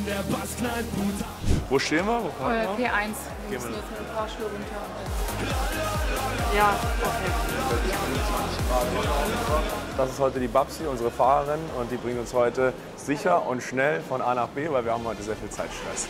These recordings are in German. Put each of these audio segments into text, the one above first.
Wo stehen wir? Wo fahren wir? P1. Wir müssen jetzt mit dem Fahrstuhl runter. Ja, okay. Das ist heute die Babsi, unsere Fahrerin, und die bringt uns heute sicher und schnell von A nach B, weil wir haben heute sehr viel Zeitstress.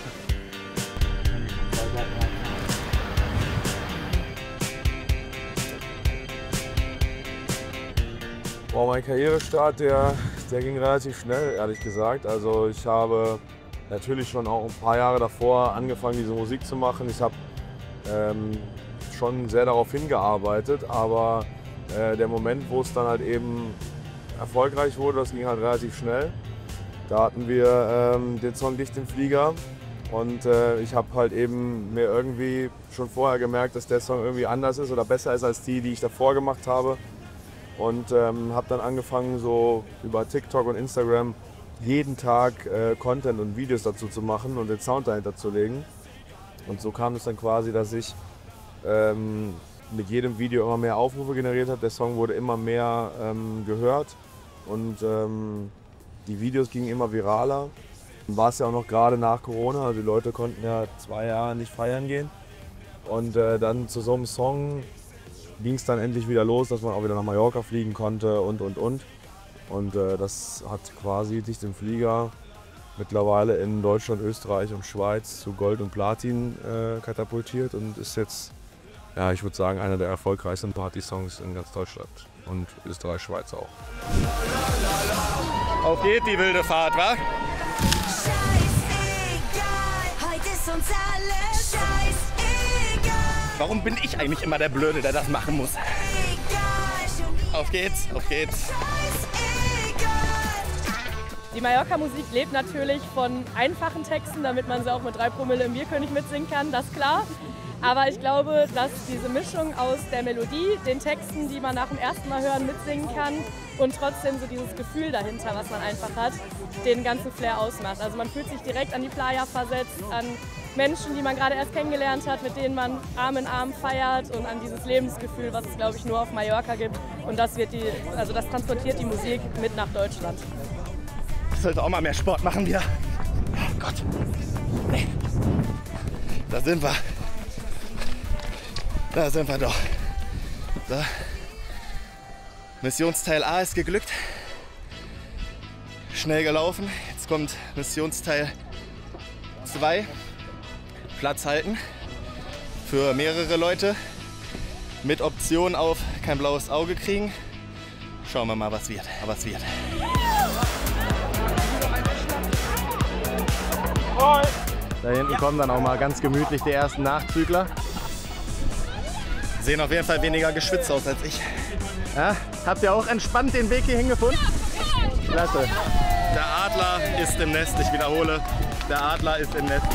Boah, mein Karrierestart, der ging relativ schnell, ehrlich gesagt. Also ich habe natürlich schon auch ein paar Jahre davor angefangen, diese Musik zu machen. Ich habe schon sehr darauf hingearbeitet, aber der Moment, wo es dann halt eben erfolgreich wurde, das ging halt relativ schnell. Da hatten wir den Song Dicht im Flieger und ich habe halt eben mir irgendwie schon vorher gemerkt, dass der Song irgendwie anders ist oder besser ist als die ich davor gemacht habe. Und habe dann angefangen, so über TikTok und Instagram jeden Tag Content und Videos dazu zu machen und den Sound dahinter zu legen. Und so kam es dann quasi, dass ich mit jedem Video immer mehr Aufrufe generiert habe. Der Song wurde immer mehr gehört und die Videos gingen immer viraler. War es ja auch noch gerade nach Corona, also die Leute konnten ja 2 Jahre nicht feiern gehen. Und dann zu so einem Song ging es dann endlich wieder los, dass man auch wieder nach Mallorca fliegen konnte und. Und das hat quasi Dicht im Flieger mittlerweile in Deutschland, Österreich und Schweiz zu Gold und Platin katapultiert und ist jetzt, ja, ich würde sagen, einer der erfolgreichsten Party-Songs in ganz Deutschland und Österreich, Schweiz auch. Auf geht die wilde Fahrt, wa? Warum bin ich eigentlich immer der Blöde, der das machen muss? Auf geht's, auf geht's. Die Mallorca-Musik lebt natürlich von einfachen Texten, damit man sie auch mit 3 Promille im Bierkönig mitsingen kann, das ist klar. Aber ich glaube, dass diese Mischung aus der Melodie, den Texten, die man nach dem ersten Mal hören, mitsingen kann und trotzdem so dieses Gefühl dahinter, was man einfach hat, den ganzen Flair ausmacht. Also man fühlt sich direkt an die Playa versetzt, an Menschen, die man gerade erst kennengelernt hat, mit denen man Arm in Arm feiert und an dieses Lebensgefühl, was es, glaube ich, nur auf Mallorca gibt. Und das transportiert die Musik mit nach Deutschland. Ich sollte auch mal mehr Sport machen wieder. Oh Gott. Nee. Da sind wir. Da sind wir doch. So. Missionsteil A ist geglückt. Schnell gelaufen. Jetzt kommt Missionsteil 2. Platz halten für mehrere Leute mit Option auf kein blaues Auge kriegen. Schauen wir mal, was wird. Da hinten kommen dann auch mal ganz gemütlich die ersten Nachzügler. Sehen auf jeden Fall weniger geschwitzt aus als ich. Ja, habt ihr auch entspannt den Weg hierhin gefunden? Klasse. Der Adler ist im Nest, ich wiederhole. Der Adler ist im Nest.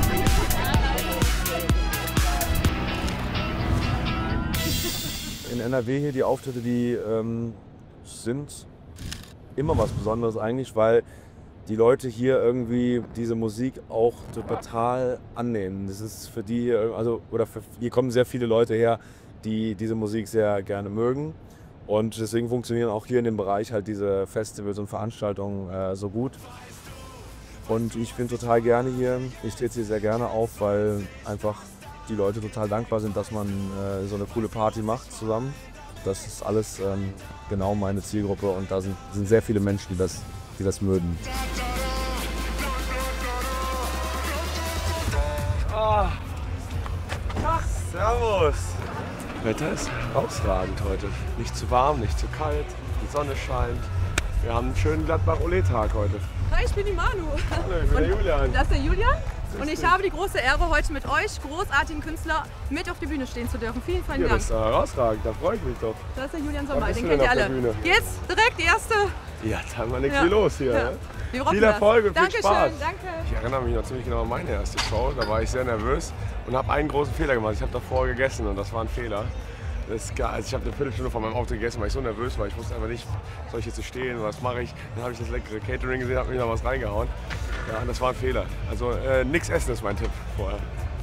In NRW hier die Auftritte, die sind immer was Besonderes eigentlich, weil die Leute hier irgendwie diese Musik auch total annehmen. Das ist für die, hier kommen sehr viele Leute her, die diese Musik sehr gerne mögen. Und deswegen funktionieren auch hier in dem Bereich halt diese Festivals und Veranstaltungen so gut. Und ich bin total gerne hier. Ich trete hier sehr gerne auf, weil einfach die Leute total dankbar sind, dass man so eine coole Party macht zusammen. Das ist alles genau meine Zielgruppe und da sind sehr viele Menschen, die das mögen. Oh. Ach, servus! Wetter ist herausragend heute. Nicht zu warm, nicht zu kalt, die Sonne scheint. Wir haben einen schönen Gladbach-Ole-Tag heute. Hi, ich bin die Manu. Hallo, ich bin der Julian. Das ist der Julian. Und ich habe die große Ehre, heute mit euch, großartigen Künstler, mit auf die Bühne stehen zu dürfen. Vielen, vielen Dank. Das ist herausragend, da freue ich mich doch. Das ist der Julian Sommer, Was bist den du kennt denn ihr auf der alle. Bühne? Jetzt direkt die erste. Ja, da haben wir nichts viel los hier. Ja. Ne? Wir rocken Viel Erfolg und viel Dankeschön, Spaß. danke. Ich erinnere mich noch ziemlich genau an meine erste Show. Da war ich sehr nervös und habe einen großen Fehler gemacht. Ich habe davor gegessen und das war ein Fehler. Also ich habe eine Viertelstunde vor meinem Auftritt gegessen, weil ich so nervös war. Ich wusste einfach nicht, soll ich jetzt hier stehen, was mache ich. Dann habe ich das leckere Catering gesehen, habe mir da was reingehauen. Ja, und das war ein Fehler. Also nichts essen ist mein Tipp vorher.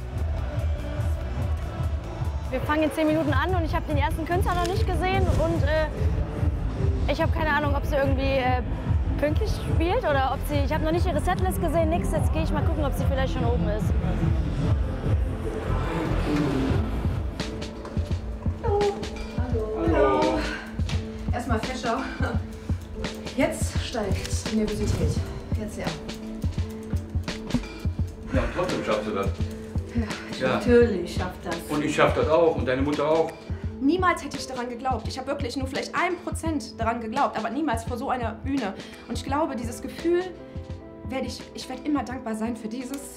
Wir fangen in 10 Minuten an und ich habe den ersten Künstler noch nicht gesehen und ich habe keine Ahnung, ob sie irgendwie pünktlich spielt oder ob sie, ich habe noch nicht ihre Setlist gesehen, nix. Jetzt gehe ich mal gucken, ob sie vielleicht schon oben ist. Hallo. Erstmal Fescher. Jetzt steigt die Nervosität. Jetzt ja. Ja, trotzdem schaffst du das. Ja, natürlich schafft das. Und ich schaff das auch und deine Mutter auch. Niemals hätte ich daran geglaubt. Ich habe wirklich nur vielleicht 1% daran geglaubt, aber niemals vor so einer Bühne. Und ich glaube, dieses Gefühl ich werde immer dankbar sein für dieses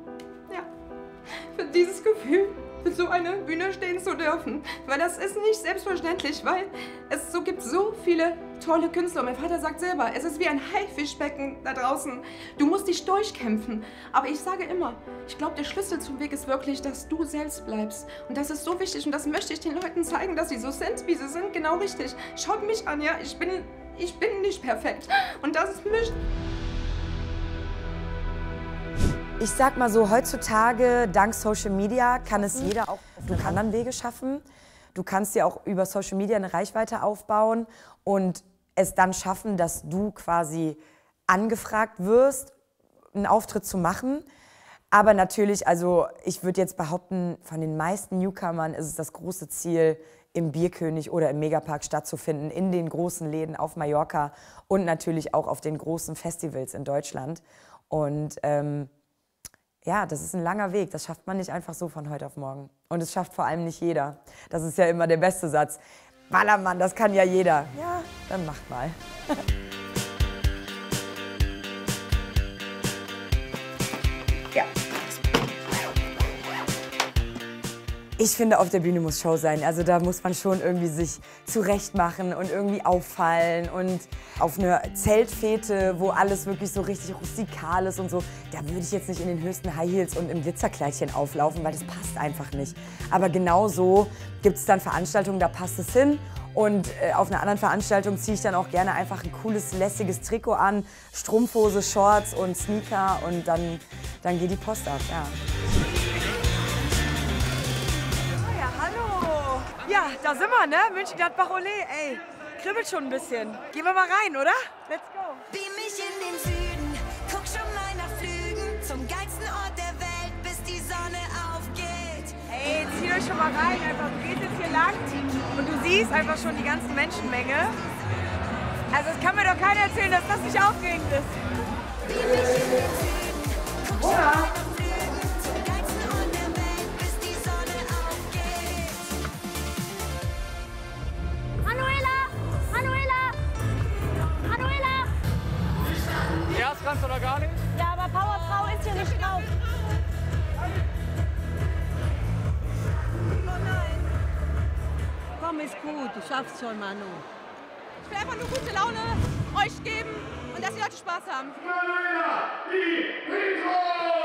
Gefühl, für so einer Bühne stehen zu dürfen. Weil das ist nicht selbstverständlich, weil es gibt so viele tolle Künstler. Mein Vater sagt selber, es ist wie ein Haifischbecken da draußen. Du musst dich durchkämpfen. Aber ich sage immer, ich glaube, der Schlüssel zum Weg ist wirklich, dass du selbst bleibst. Und das ist so wichtig und das möchte ich den Leuten zeigen, dass sie so sind, wie sie sind. Genau richtig. Schaut mich an, ja, ich bin nicht perfekt. Und das ist mich. Ich sag mal so, heutzutage, dank Social Media, kann es jeder auch auf anderen Wege schaffen. Du kannst dir auch über Social Media eine Reichweite aufbauen und es dann schaffen, dass du quasi angefragt wirst, einen Auftritt zu machen. Aber natürlich, also ich würde jetzt behaupten, von den meisten Newcomern ist es das große Ziel, im Bierkönig oder im Megapark stattzufinden, in den großen Läden auf Mallorca und natürlich auch auf den großen Festivals in Deutschland. Und ja, das ist ein langer Weg. Das schafft man nicht einfach so von heute auf morgen. Und es schafft vor allem nicht jeder. Das ist ja immer der beste Satz. Ballermann, das kann ja jeder. Ja, dann macht mal. Ja. Ich finde, auf der Bühne muss Show sein. Also da muss man schon irgendwie sich zurechtmachen und irgendwie auffallen. Und auf einer Zeltfete, wo alles wirklich so richtig rustikal ist und so, da würde ich jetzt nicht in den höchsten High Heels und im Glitzerkleidchen auflaufen, weil das passt einfach nicht. Aber genau so gibt es dann Veranstaltungen, da passt es hin. Und auf einer anderen Veranstaltung ziehe ich dann auch gerne einfach ein cooles, lässiges Trikot an, Strumpfhose, Shorts und Sneaker und dann geht die Post ab, ja. Ja, da sind wir, ne? Mönchengladbach-Ole, ey. Kribbelt schon ein bisschen. Gehen wir mal rein, oder? Let's go. Beam mich in den Süden, guck schon mal nach Flügen zum geilsten Ort der Welt, bis die Sonne aufgeht. Ey, zieh euch schon mal rein, einfach. Du gehst jetzt hier lang und du siehst einfach schon die ganze Menschenmenge. Also es kann mir doch keiner erzählen, dass das nicht aufregend ist. Beam mich in den Süden, guck schon mal nach Flügen zum geilsten Ort der Welt, bis die Sonne aufgeht. Erst kannst du doch gar nicht. Ja, aber Powerfrau ist hier nicht drauf. Komm, ist gut, du schaffst schon, Manu. Ich will einfach nur gute Laune euch geben und dass die Leute Spaß haben.